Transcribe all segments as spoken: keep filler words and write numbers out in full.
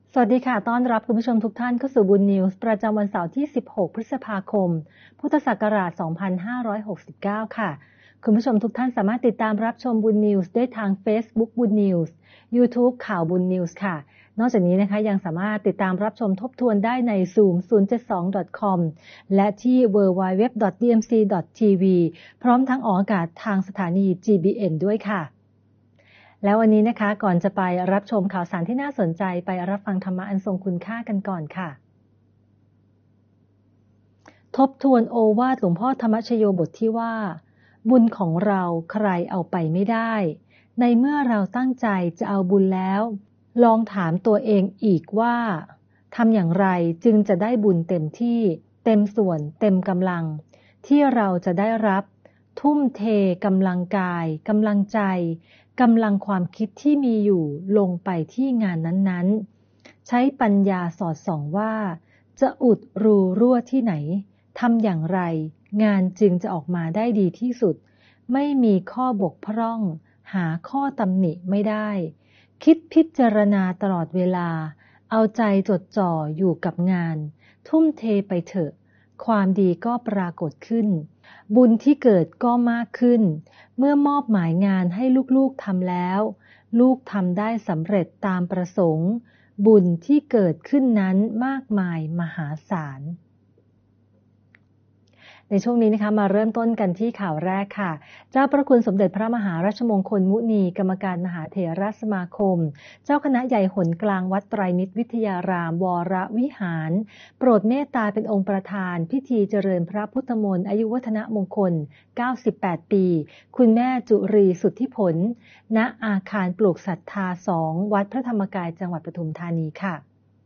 สวัสดีค่ะต้อนรับคุณผู้ชมทุกท่านเข้าสู่บุญนิวส์ประจำวันเสาร์ที่สิบหกพฤษภาคมพุทธศักราชสองพันห้าร้อยหกสิบเก้าค่ะคุณผู้ชมทุกท่านสามารถติดตามรับชมบุญนิวส์ได้ทาง Facebook บุญนิวส์ YouTube ข่าวบุญนิวส์ค่ะนอกจากนี้นะคะยังสามารถติดตามรับชมทบทวนได้ใน ซูม ศูนย์เจ็ดสอง ดอท คอม และที่ ดับเบิลยู ดับเบิลยู ดับเบิลยู ดอท ดี เอ็ม ซี ดอท ที วี พร้อมทั้งออกอากาศทางสถานี จี บี เอ็น ด้วยค่ะแล้ววันนี้นะคะก่อนจะไปรับชมข่าวสารที่น่าสนใจไปรับฟังธรรมะอันทรงคุณค่ากันก่อนค่ะทบทวนโอวาทหลวงพ่อธรรมชโยบทที่ว่าบุญของเราใครเอาไปไม่ได้ในเมื่อเราตั้งใจจะเอาบุญแล้วลองถามตัวเองอีกว่าทำอย่างไรจึงจะได้บุญเต็มที่เต็มส่วนเต็มกำลังที่เราจะได้รับทุ่มเทกำลังกายกำลังใจกำลังความคิดที่มีอยู่ลงไปที่งานนั้นๆใช้ปัญญาสอดส่องว่าจะอุดรูรั่วที่ไหนทำอย่างไรงานจึงจะออกมาได้ดีที่สุดไม่มีข้อบกพร่องหาข้อตำหนิไม่ได้คิดพิจารณาตลอดเวลาเอาใจจดจ่ออยู่กับงานทุ่มเทไปเถอะความดีก็ปรากฏขึ้นบุญที่เกิดก็มากขึ้นเมื่อมอบหมายงานให้ลูกๆทำแล้วลูกทำได้สำเร็จตามประสงค์บุญที่เกิดขึ้นนั้นมากมายมหาศาลในช่วงนี้นะคะมาเริ่มต้นกันที่ข่าวแรกค่ะเจ้าพระคุณสมเด็จพระมหาราชมงคลมุนีกรรมการมหาเถรสมาคมเจ้าคณะใหญ่หนกลางวัดไตรมิตรวิทยารามวรวิหารโปรดเมตตาเป็นองค์ประธานพิธีเจริญพระพุทธมนต์อายุวัฒนมงคลเก้าสิบแปดปีคุณแม่จุรีสุทธิผลณอาคารปลูกศรัทธาสองวัดพระธรรมกายจังหวัดปทุมธานีค่ะ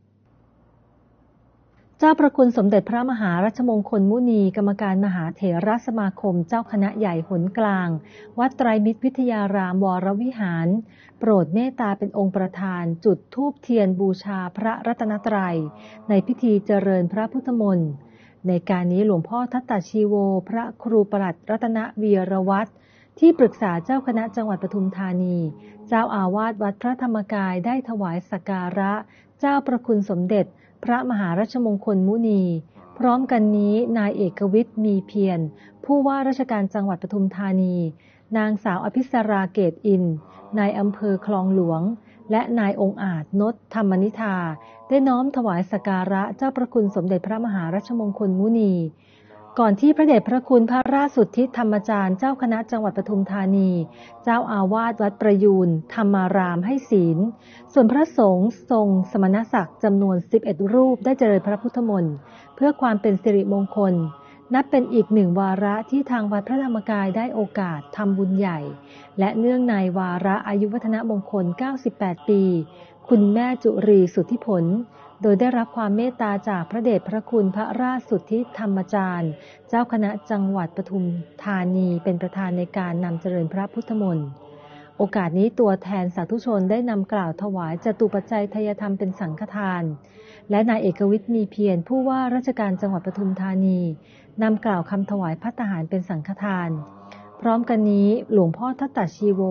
เจ้าประคุณสมเด็จพระมหารัชมงคลมุนีกรรมการมหาเถรสมาคมเจ้าคณะใหญ่หนกลางวัดไตรมิตรวิทยารามวรวิหารโปรดเมตตาเป็นองค์ประธานจุดธูปเทียนบูชาพระรัตนตรัยในพิธีเจริญพระพุทธมนต์ในการนี้หลวงพ่อทัตตชีโวพระครูปลัดรัตนวีรวัตรที่ปรึกษาเจ้าคณะจังหวัดปทุมธานีเจ้าอาวาสวัดพระธรรมกายได้ถวายสักการะเจ้าประคุณสมเด็จพระมหารัชมงคลมุนีพร้อมกันนี้นายเอกวิทย์มีเพียรผู้ว่าราชการจังหวัดปทุมธานีนางสาวอภิสราเกตอินนายอำเภอคลองหลวงและนายองค์อาจนฏธรรมนิธาได้น้อมถวายสักการะเจ้าประคุณสมเด็จพระมหารัชมงคลมุนีก่อนที่พระเดชพระคุณพระราชสุทธิธรรมจารย์เจ้าคณะจังหวัดปทุมธานีเจ้าอาวาสวัดประยูรธรรมารามให้ศีลส่วนพระสงฆ์ทรงสมณศักดิ์จำนวนสิบเอ็ดรูปได้เจริญพระพุทธมนต์เพื่อความเป็นสิริมงคลนับเป็นอีกหนึ่งวาระที่ทางวัดพระธรรมกายได้โอกาสทำบุญใหญ่และเนื่องในวาระอายุวัฒนมงคลเก้าสิบแปดปีคุณแม่จุรีสุทธิผลโดยได้รับความเมตตาจากพระเดชพระคุณพระราชสุทธิธรรมจารย์เจ้าคณะจังหวัดปทุมธานีเป็นประธานในการนำเจริญพระพุทธมนต์โอกาสนี้ตัวแทนสาธุชนได้นำกล่าวถวายจตุปัจจัยทายธรรมเป็นสังฆทานและนายเอกวิทย์มีเพียรผู้ว่าราชการจังหวัดปทุมธานีนำกล่าวคำถวายภัตตาหารเป็นสังฆทานพร้อมกันนี้หลวงพ่อทัตตชีโว